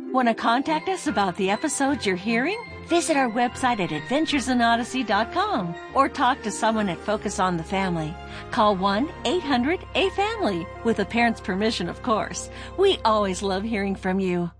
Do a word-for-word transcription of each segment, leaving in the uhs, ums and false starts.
Want to contact us about the episodes you're hearing? Visit our website at adventures in odyssey dot com or talk to someone at Focus on the Family. Call one eight hundred A family, with a parent's permission, of course. We always love hearing from you.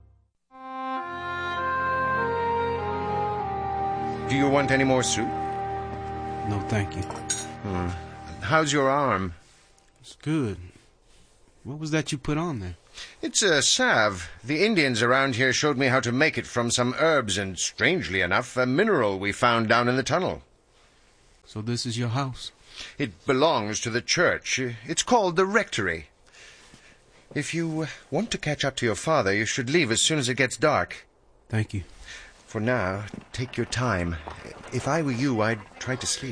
Do you want any more soup? No, thank you. Hmm. How's your arm? It's good. What was that you put on there? It's a salve. The Indians around here showed me how to make it from some herbs and, strangely enough, a mineral we found down in the tunnel. So this is your house? It belongs to the church. It's called the rectory. If you want to catch up to your father, you should leave as soon as it gets dark. Thank you. For now, take your time. If I were you, I'd try to sleep.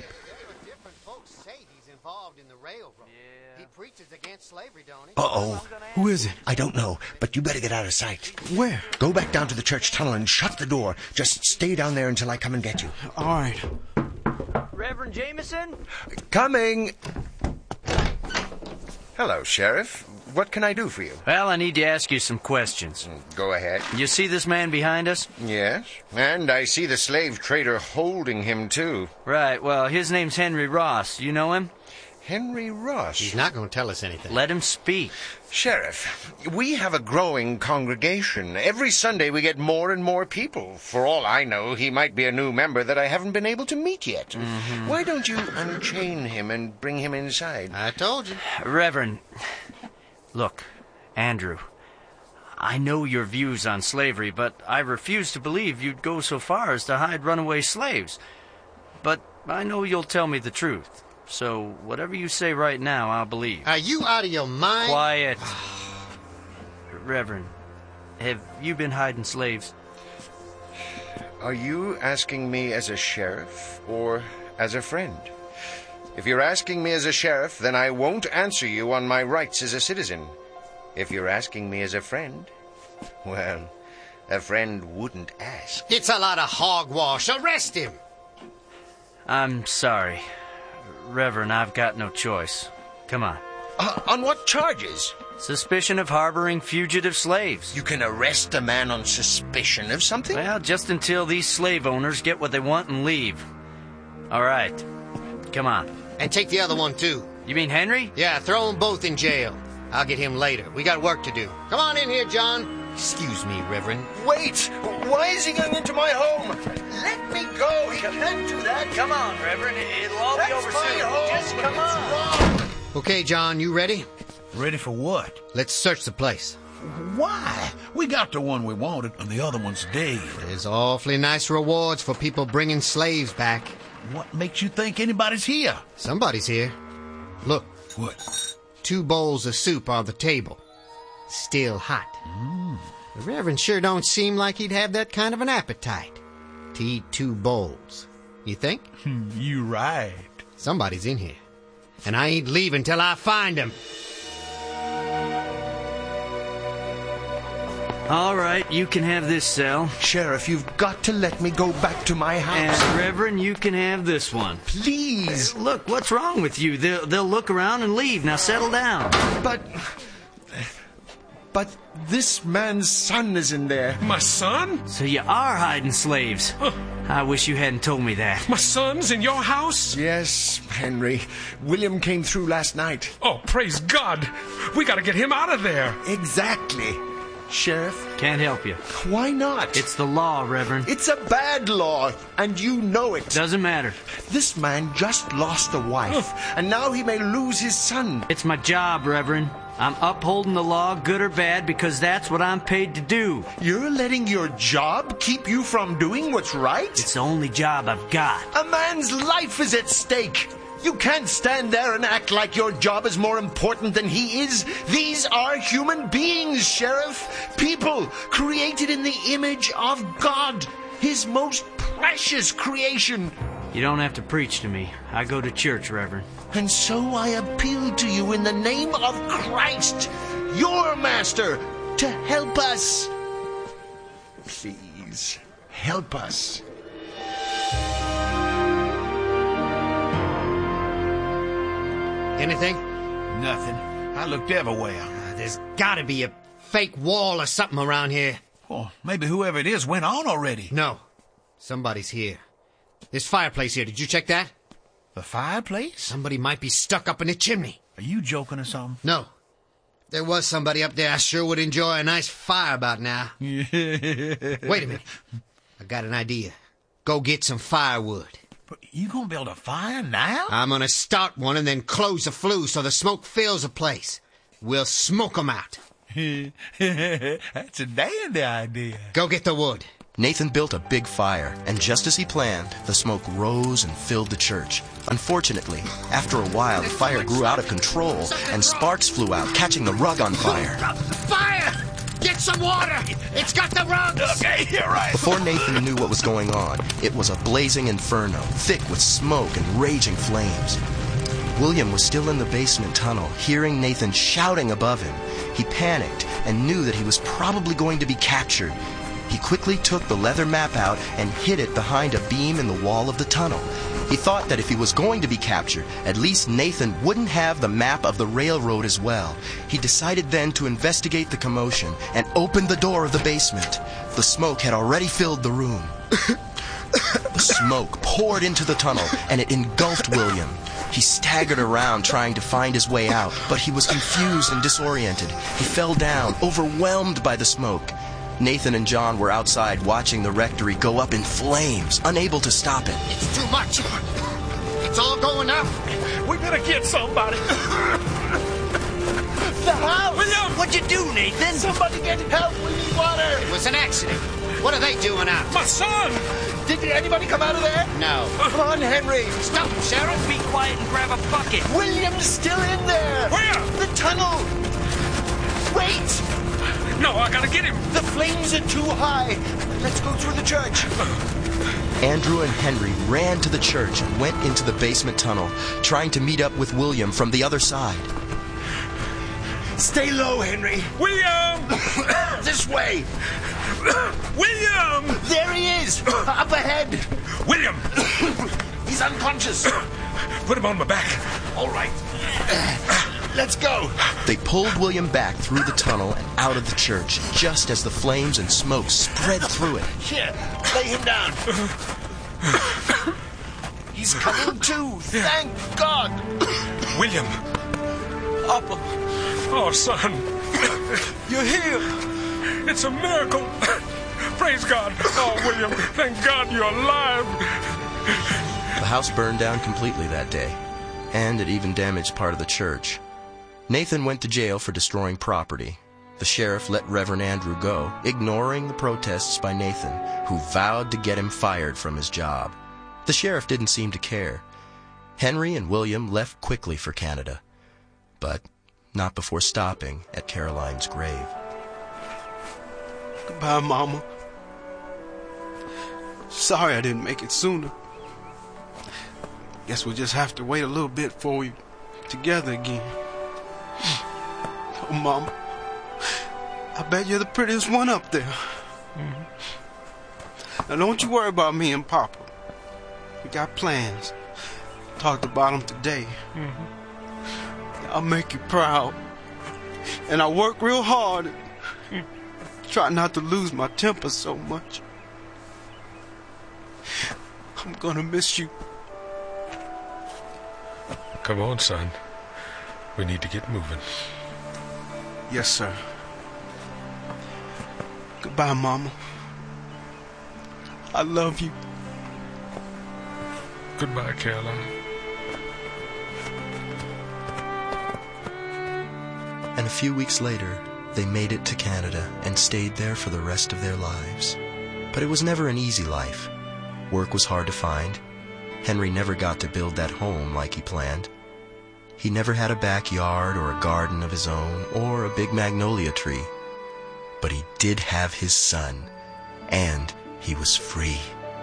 Uh-oh. Who is it? I don't know, but you better get out of sight. Where? Go back down to the church tunnel and shut the door. Just stay down there until I come and get you. All right. Reverend Jameson? Coming! Hello, Sheriff. What can I do for you? Well, I need to ask you some questions. Go ahead. You see this man behind us? Yes, and I see the slave trader holding him, too. Right, well, his name's Henry Ross. You know him? Henry Ross? He's not going to tell us anything. Let him speak. Sheriff, we have a growing congregation. Every Sunday we get more and more people. For all I know, he might be a new member that I haven't been able to meet yet. Mm-hmm. Why don't you unchain him and bring him inside? I told you. Reverend, look, Andrew, I know your views on slavery, but I refuse to believe you'd go so far as to hide runaway slaves. But I know you'll tell me the truth. So, whatever you say right now, I'll believe. Are you out of your mind? Quiet. Reverend, have you been hiding slaves? Are you asking me as a sheriff or as a friend? If you're asking me as a sheriff, then I won't answer you on my rights as a citizen. If you're asking me as a friend, well, a friend wouldn't ask. It's a lot of hogwash. Arrest him! I'm sorry. Reverend, I've got no choice. Come on. Uh, on what charges? Suspicion of harboring fugitive slaves. You can arrest a man on suspicion of something? Well, just until these slave owners get what they want and leave. All right. Come on. And take the other one, too. You mean Henry? Yeah, throw them both in jail. I'll get him later. We got work to do. Come on in here, John. Excuse me, Reverend. Wait! Why is he going into my home? Let me go! He can't do that! Come on, Reverend. It'll all That's be over my soon. home. Just come on. Wrong. Okay, John, you ready? Ready for what? Let's search the place. Why? We got the one we wanted, and the other one's dead. There's awfully nice rewards for people bringing slaves back. What makes you think anybody's here? Somebody's here. Look. What? Two bowls of soup on the table. Still hot. Mm. The Reverend sure don't seem like he'd have that kind of an appetite to eat two bowls. You think? You right. Somebody's in here. And I ain't leaving till I find him. All right, you can have this cell. Sheriff, you've got to let me go back to my house. And Reverend, you can have this one. Please. Uh, look, what's wrong with you? They'll, they'll look around and leave. Now settle down. But... But this man's son is in there. My son? So you are hiding slaves. Huh. I wish you hadn't told me that. My son's in your house? Yes, Henry. William came through last night. Oh, praise God. We gotta get him out of there. Exactly. Sheriff? Can't help you. Why not? It's the law, Reverend. It's a bad law, and you know it. Doesn't matter. This man just lost a wife, and now he may lose his son. It's my job, Reverend. I'm upholding the law, good or bad, because that's what I'm paid to do. You're letting your job keep you from doing what's right? It's the only job I've got. A man's life is at stake. You can't stand there and act like your job is more important than he is. These are human beings, Sheriff. People created in the image of God, his most precious creation. You don't have to preach to me. I go to church, Reverend. And so I appeal to you in the name of Christ, your master, to help us. Please, help us. Anything? Nothing. I looked everywhere. Uh, there's gotta be a fake wall or something around here. Oh, maybe whoever it is went on already. No. Somebody's here. This fireplace here, did you check that? The fireplace? Somebody might be stuck up in the chimney. Are you joking or something? No. If there was somebody up there, I sure would enjoy a nice fire about now. Wait a minute. I got an idea. Go get some firewood. But you gonna build a fire now? I'm gonna start one and then close the flue so the smoke fills the place. We'll smoke 'em out. That's a dandy idea. Go get the wood. Nathan built a big fire, and just as he planned, the smoke rose and filled the church. Unfortunately, after a while, the fire grew out of control, and sparks flew out, catching the rug on fire. Fire! Get some water! It's got the rugs! Okay, you're right. Before Nathan knew what was going on, it was a blazing inferno, thick with smoke and raging flames. William was still in the basement tunnel, hearing Nathan shouting above him. He panicked and knew that he was probably going to be captured. He quickly took the leather map out and hid it behind a beam in the wall of the tunnel. He thought that if he was going to be captured, at least Nathan wouldn't have the map of the railroad as well. He decided then to investigate the commotion and opened the door of the basement. The smoke had already filled the room. The smoke poured into the tunnel and it engulfed William. He staggered around trying to find his way out, but he was confused and disoriented. He fell down, overwhelmed by the smoke. Nathan and John were outside watching the rectory go up in flames, unable to stop it. It's too much. It's all going up. We better get somebody. The house! William! What'd you do, Nathan? Somebody get help. We need water. It was an accident. What are they doing out? My son! Did anybody come out of there? No. Come on, Henry. Stop, Sheriff. Be quiet and grab a bucket. William's still in there. Where? The tunnel. Wait. No, I gotta get him. The flames are too high. Let's go through the church. Andrew and Henry ran to the church and went into the basement tunnel, trying to meet up with William from the other side. Stay low, Henry. William! This way. William! There he is. Up ahead. William! He's unconscious. Put him on my back. All right. Let's go. They pulled William back through the tunnel and out of the church, just as the flames and smoke spread through it. Here, lay him down. He's coming to. Thank God. William! Up. Oh, son. You're here. It's a miracle. Praise God. Oh, William, thank God you're alive. The house burned down completely that day, and it even damaged part of the church. Nathan went to jail for destroying property. The sheriff let Reverend Andrew go, ignoring the protests by Nathan, who vowed to get him fired from his job. The sheriff didn't seem to care. Henry and William left quickly for Canada, but not before stopping at Caroline's grave. Goodbye, Mama. Sorry I didn't make it sooner. Guess we'll just have to wait a little bit before we're together again. Oh, Mama, I bet you're the prettiest one up there. Mm-hmm. Now, don't you worry about me and Papa. We got plans. Talked about them today. Mm-hmm. I'll make you proud. And I work real hard. Try not to lose my temper so much. I'm gonna miss you. Come on, son. We need to get moving. Yes, sir. Goodbye, Mama. I love you. Goodbye, Caroline. And a few weeks later, they made it to Canada and stayed there for the rest of their lives. But it was never an easy life. Work was hard to find. Henry never got to build that home like he planned. He never had a backyard or a garden of his own or a big magnolia tree. But he did have his son, and he was free.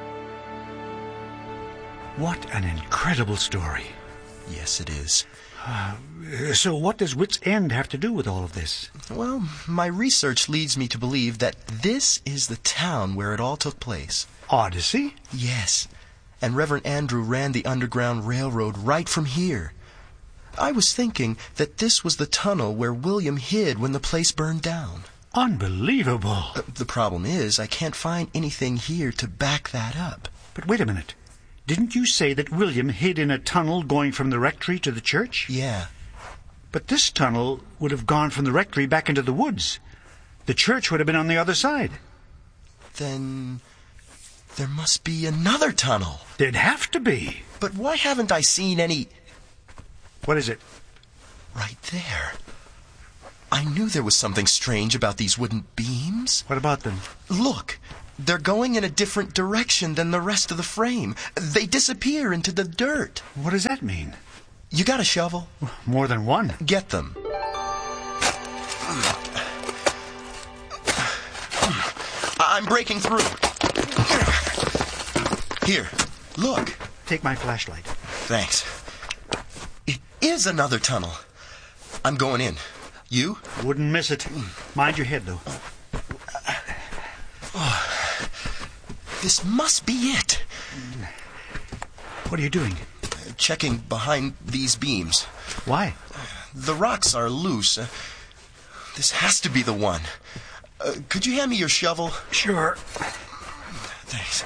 What an incredible story. Yes, it is. Uh, so what does Wits End have to do with all of this? Well, my research leads me to believe that this is the town where it all took place. Odyssey? Yes, and Reverend Andrew ran the Underground Railroad right from here. I was thinking that this was the tunnel where William hid when the place burned down. Unbelievable. Uh, the problem is, I can't find anything here to back that up. But wait a minute. Didn't you say that William hid in a tunnel going from the rectory to the church? Yeah. But this tunnel would have gone from the rectory back into the woods. The church would have been on the other side. Then there must be another tunnel. There'd have to be. But why haven't I seen any... What is it? Right there. I knew there was something strange about these wooden beams. What about them? Look, they're going in a different direction than the rest of the frame. They disappear into the dirt. What does that mean? You got a shovel? More than one. Get them. I'm breaking through. Here, look. Take my flashlight. Thanks. It is another tunnel. I'm going in. You? Wouldn't miss it. Mind your head, though. Oh, this must be it. What are you doing? Checking behind these beams. Why? The rocks are loose. Uh, this has to be the one. Uh, could you hand me your shovel? Sure. Thanks.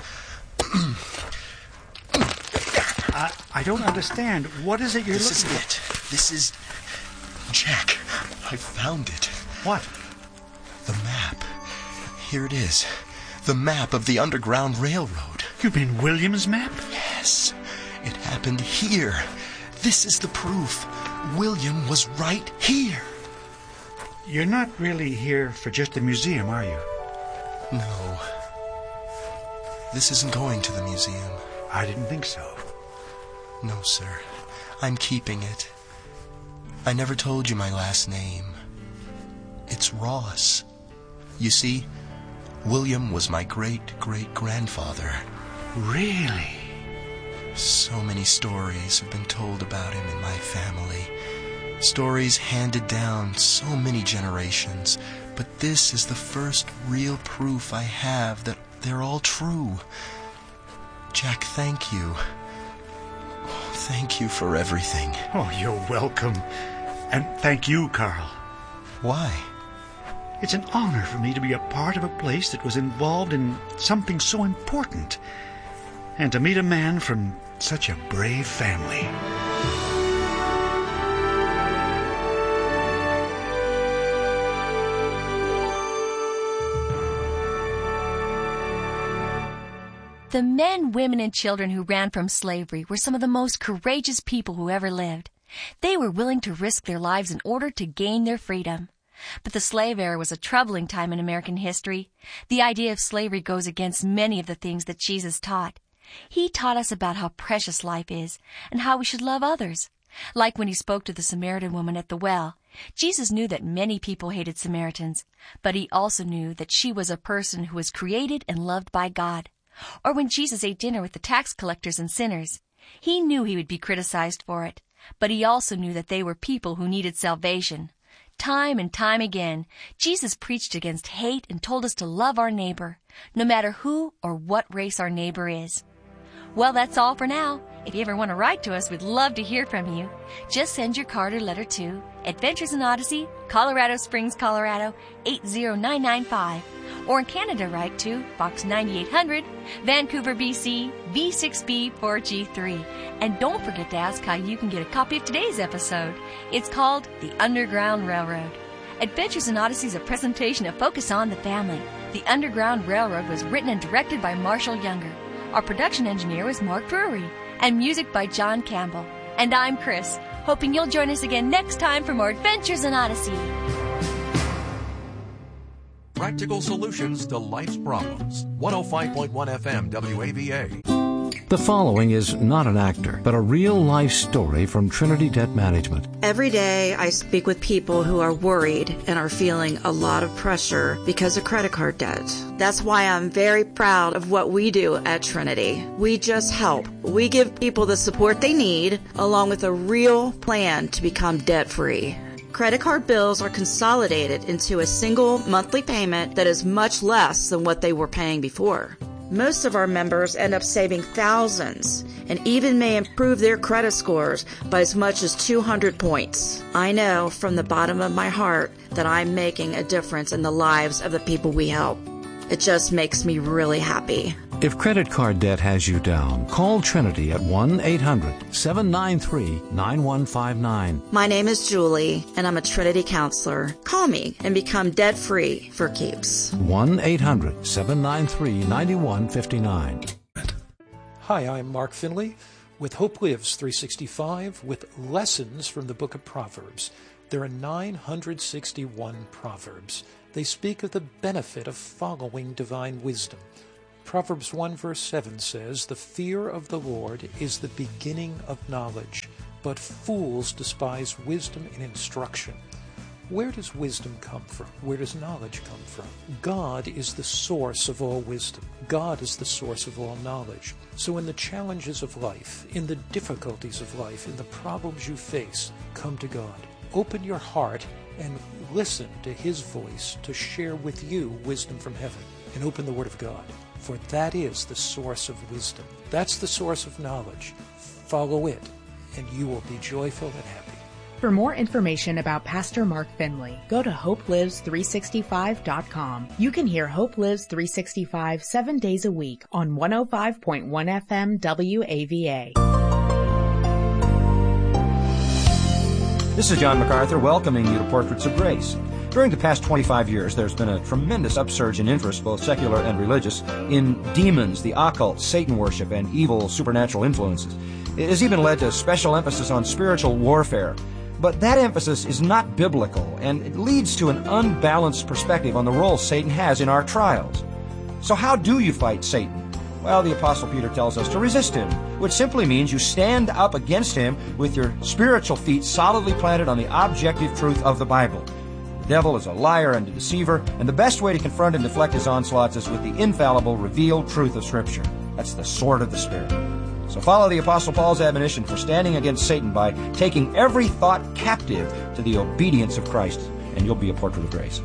I, I don't understand. What is it you're this looking This is it. This is... Jack, I found it. What? The map. Here it is. The map of the Underground Railroad. You mean William's map? Yes. It happened here. This is the proof. William was right here. You're not really here for just the museum, are you? No. This isn't going to the museum. I didn't think so. No, sir. I'm keeping it. I never told you my last name. It's Ross. You see, William was my great-great-grandfather. Really? So many stories have been told about him in my family. Stories handed down so many generations. But this is the first real proof I have that they're all true. Jack, thank you. Oh, thank you for everything. Oh, you're welcome. And thank you, Carl. Why? It's an honor for me to be a part of a place that was involved in something so important. And to meet a man from such a brave family. The men, women, and children who ran from slavery were some of the most courageous people who ever lived. They were willing to risk their lives in order to gain their freedom. But the slave era was a troubling time in American history. The idea of slavery goes against many of the things that Jesus taught. He taught us about how precious life is and how we should love others. Like when he spoke to the Samaritan woman at the well, Jesus knew that many people hated Samaritans, but he also knew that she was a person who was created and loved by God. Or when Jesus ate dinner with the tax collectors and sinners, he knew he would be criticized for it, but he also knew that they were people who needed salvation. Time and time again, Jesus preached against hate and told us to love our neighbor, no matter who or what race our neighbor is. Well, that's all for now. If you ever want to write to us, we'd love to hear from you. Just send your card or letter to Adventures in Odyssey, Colorado Springs, Colorado, eight zero nine nine five. Or in Canada, write to Box ninety-eight hundred, Vancouver, B C, V six B four G three. And don't forget to ask how you can get a copy of today's episode. It's called The Underground Railroad. Adventures in Odyssey is a presentation of Focus on the Family. The Underground Railroad was written and directed by Marshall Younger. Our production engineer was Mark Drury, and music by John Campbell. And I'm Chris, hoping you'll join us again next time for more Adventures in Odyssey. Practical solutions to life's problems. one oh five point one F M W A V A. The following is not an actor, but a real-life story from Trinity Debt Management. Every day I speak with people who are worried and are feeling a lot of pressure because of credit card debt. That's why I'm very proud of what we do at Trinity. We just help. We give people the support they need, along with a real plan to become debt-free. Credit card bills are consolidated into a single monthly payment that is much less than what they were paying before. Most of our members end up saving thousands and even may improve their credit scores by as much as two hundred points. I know from the bottom of my heart that I'm making a difference in the lives of the people we help. It just makes me really happy. If credit card debt has you down, call Trinity at one eight hundred seven nine three nine one five nine. My name is Julie, and I'm a Trinity counselor. Call me and become debt-free for keeps. one eight hundred seven nine three nine one five nine. Hi, I'm Mark Finley with Hope Lives three sixty-five with lessons from the book of Proverbs. There are nine hundred sixty-one Proverbs. They speak of the benefit of following divine wisdom. Proverbs one verse seven says, "The fear of the Lord is the beginning of knowledge, but fools despise wisdom and instruction." Where does wisdom come from? Where does knowledge come from? God is the source of all wisdom. God is the source of all knowledge. So in the challenges of life, in the difficulties of life, in the problems you face, come to God. Open your heart and listen to His voice to share with you wisdom from heaven. And open the Word of God. For that is the source of wisdom. That's the source of knowledge. Follow it, and you will be joyful and happy. For more information about Pastor Mark Finley, go to hope lives three sixty-five dot com. You can hear Hope Lives three sixty-five seven days a week on one oh five point one F M W A V A. This is John MacArthur welcoming you to Portraits of Grace. During the past twenty-five years, there's been a tremendous upsurge in interest, both secular and religious, in demons, the occult, Satan worship, and evil supernatural influences. It has even led to special emphasis on spiritual warfare. But that emphasis is not biblical, and it leads to an unbalanced perspective on the role Satan has in our trials. So how do you fight Satan? Well, the Apostle Peter tells us to resist him, which simply means you stand up against him with your spiritual feet solidly planted on the objective truth of the Bible. The devil is a liar and a deceiver, and the best way to confront and deflect his onslaughts is with the infallible, revealed truth of Scripture. That's the sword of the Spirit. So follow the Apostle Paul's admonition for standing against Satan by taking every thought captive to the obedience of Christ, and you'll be a portrait of grace.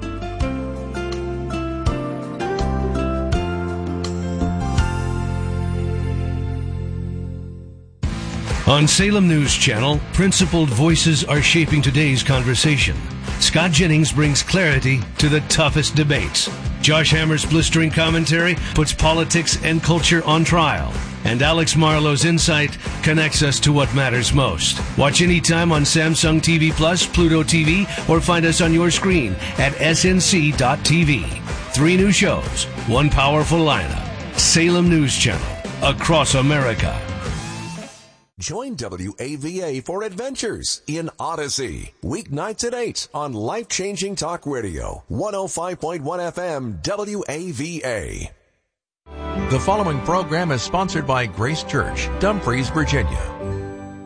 On Salem News Channel, principled voices are shaping today's conversation. Scott Jennings brings clarity to the toughest debates. Josh Hammer's blistering commentary puts politics and culture on trial. And Alex Marlowe's insight connects us to what matters most. Watch anytime on Samsung T V Plus, Pluto T V, or find us on your screen at S N C dot T V. Three new shows, one powerful lineup. Salem News Channel, across America. Join W A V A for Adventures in Odyssey. Weeknights at eight on Life-Changing Talk Radio. one oh five point one F M W A V A. The following program is sponsored by Grace Church, Dumfries, Virginia.